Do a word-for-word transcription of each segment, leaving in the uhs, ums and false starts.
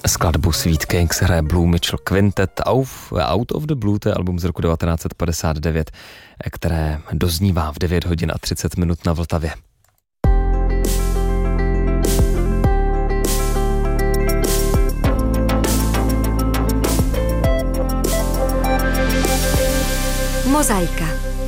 Skladbu Sweet Kings hraje Blue Mitchell Quintet. Out of the Blue, to je album z roku devatenáct set padesát devět, které doznívá v devět hodin a třicet minut na Vltavě. Mozaika.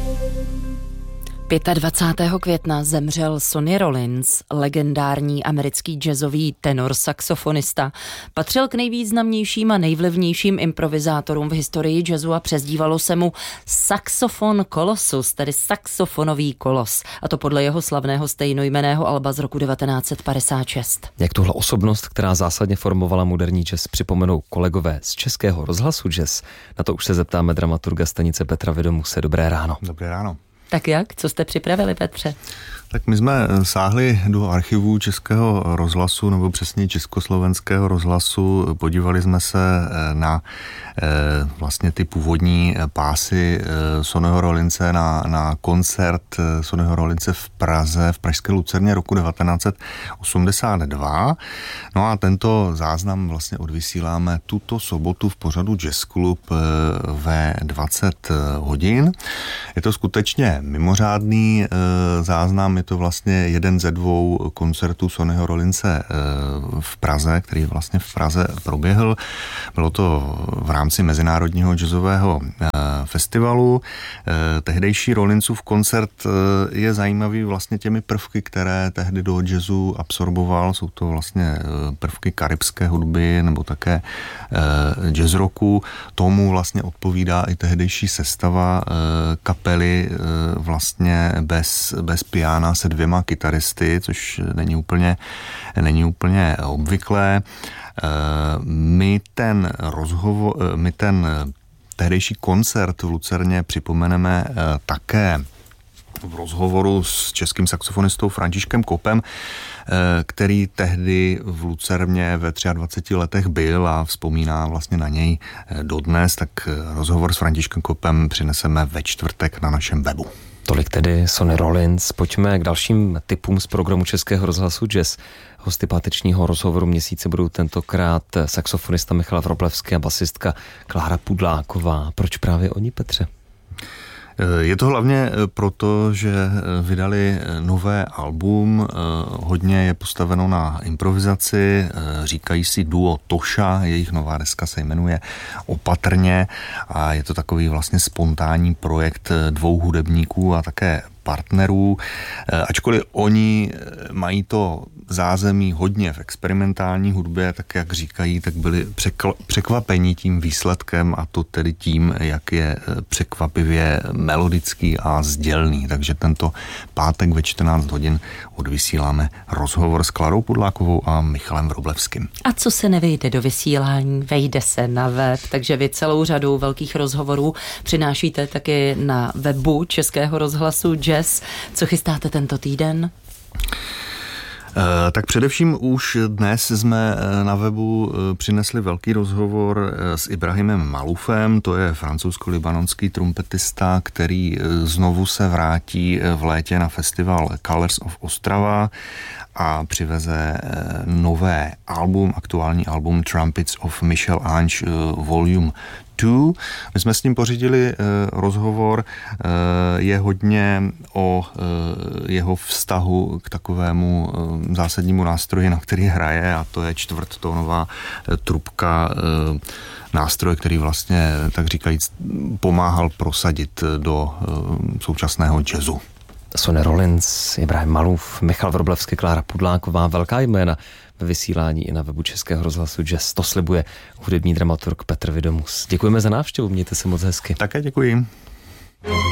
dvacátého pátého května zemřel Sonny Rollins, legendární americký jazzový tenor saxofonista. Patřil k nejvýznamnějším a nejvlivnějším improvizátorům v historii jazzu a přezdívalo se mu Saxophone Colossus, tedy saxofonový kolos. A to podle jeho slavného stejnojmenného alba z roku devatenáct set padesát šest. Jak tuhle osobnost, která zásadně formovala moderní jazz, připomenou kolegové z Českého rozhlasu Jazz? Na to už se zeptáme dramaturga stanice Petra Vidomuse. Dobré ráno. Dobré ráno. Tak jak? Co jste připravili, Petře? Tak my jsme sáhli do archivů Českého rozhlasu, nebo přesně Československého rozhlasu. Podívali jsme se na vlastně ty původní pásy Sonnyho Rollinse, na, na koncert Sonnyho Rollinse v Praze, v pražské Lucerně roku devatenáct set osmdesát dva. No a tento záznam vlastně odvysíláme tuto sobotu v pořadu Jazz Club ve dvacet hodin. Je to skutečně mimořádný záznam, je to vlastně jeden ze dvou koncertů Sonnyho Rollinse v Praze, který vlastně v Praze proběhl. Bylo to v rámci Mezinárodního jazzového festivalu. Tehdejší Rollinsův koncert je zajímavý vlastně těmi prvky, které tehdy do jazzu absorboval. Jsou to vlastně prvky karibské hudby nebo také jazz rocku. Tomu vlastně odpovídá i tehdejší sestava kapely vlastně bez, bez piana se dvěma kytaristy, což není úplně, není úplně obvyklé. My ten rozhovor, my ten tehdejší koncert v Lucerně připomeneme také v rozhovoru s českým saxofonistou Františkem Kopem, který tehdy v Lucerně ve dvaceti třech letech byl a vzpomíná vlastně na něj dodnes, tak rozhovor s Františkem Kopem přineseme ve čtvrtek na našem webu. Tolik tedy Sonny Rollins. Pojďme k dalším tipům z programu Českého rozhlasu Jazz. Hosty pátečního rozhovoru měsíce budou tentokrát saxofonista Michal Wroblewský a basistka Klára Pudláková. Proč právě oni, Petře? Je to hlavně proto, že vydali nové album, hodně je postaveno na improvizaci, říkají si duo Toša, jejich nová deska se jmenuje Opatrně a je to takový vlastně spontánní projekt dvou hudebníků a také partnerů, ačkoliv oni mají to zázemí hodně v experimentální hudbě, tak jak říkají, tak byli překl- překvapeni tím výsledkem a to tedy tím, jak je překvapivě melodický a sdělný. Takže tento pátek ve čtrnáct hodin odvysíláme rozhovor s Klárou Pudlákovou a Michalem Wroblewským. A co se nevejde do vysílání, vejde se na web, takže vy celou řadu velkých rozhovorů přinášíte taky na webu Českého rozhlasu Jazz. Co chystáte tento týden? Tak především už dnes jsme na webu přinesli velký rozhovor s Ibrahimem Maloufem, to je francouzsko-libanonský trumpetista, který znovu se vrátí v létě na festival Colors of Ostrava a přiveze nové album, aktuální album Trumpets of Michel Ange Volume dva. My jsme s ním pořídili rozhovor, je hodně o jeho vztahu k takovému zásadnímu nástroji, na který hraje, a to je čtvrttónová trubka, nástroj, který vlastně, tak říkajíc, pomáhal prosadit do současného jazzu. Sonny Rollins, Ibrahim Malouf, Michal Wroblewský, Klára Pudláková, velká jména ve vysílání i na webu Českého rozhlasu Jazz. To slibuje hudební dramaturg Petr Vidomus. Děkujeme za návštěvu, mějte se moc hezky. Také děkuji.